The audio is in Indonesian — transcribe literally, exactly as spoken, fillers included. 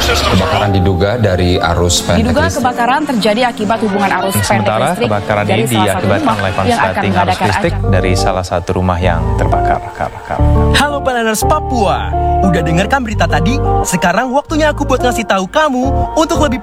Kebakaran diduga dari arus pendek Diduga listrik. kebakaran terjadi akibat hubungan arus pendek Sementara listrik kebakaran dari ini salah satu diakibatkan rumah oleh yang akan konsleting arus mengadakan listrik acara. dari salah satu rumah yang terbakar. Halo Planers Papua, udah dengarkan berita tadi? Sekarang waktunya aku buat ngasih tahu kamu untuk lebih